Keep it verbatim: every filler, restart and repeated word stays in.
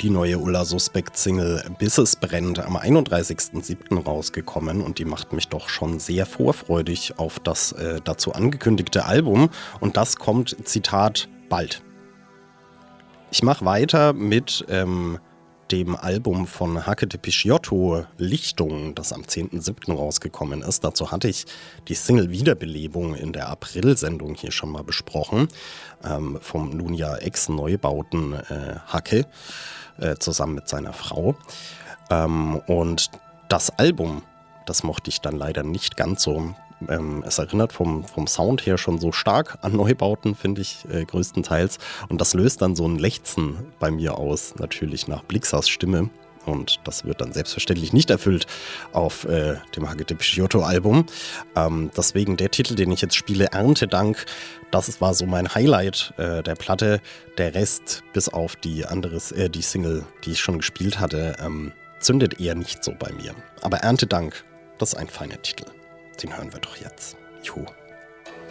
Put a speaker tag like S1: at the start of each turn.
S1: Die neue Ulla Suspect-Single Bis es brennt am einunddreißigsten siebten rausgekommen und die macht mich doch schon sehr vorfreudig auf das äh, dazu angekündigte Album. Und das kommt, Zitat, bald. Ich mache weiter mit ähm, dem Album von Hake de Picciotto, Lichtung, das am zehnten siebten rausgekommen ist. Dazu hatte ich die Single Wiederbelebung in der April-Sendung hier schon mal besprochen, ähm, vom nun ja Ex-Neubauten äh, Hake, äh, zusammen mit seiner Frau. Ähm, und das Album, das mochte ich dann leider nicht ganz so. Ähm, es erinnert vom, vom Sound her schon so stark an Neubauten, finde ich, äh, größtenteils. Und das löst dann so ein Lechzen bei mir aus, natürlich nach Blixers Stimme. Und das wird dann selbstverständlich nicht erfüllt auf äh, dem Hake de Picciotto-Album. Ähm, deswegen der Titel, den ich jetzt spiele, Erntedank, das war so mein Highlight äh, der Platte. Der Rest, bis auf die, anderes, äh, die Single, die ich schon gespielt hatte, ähm, zündet eher nicht so bei mir. Aber Erntedank, das ist ein feiner Titel. Den hören wir doch jetzt. Juhu.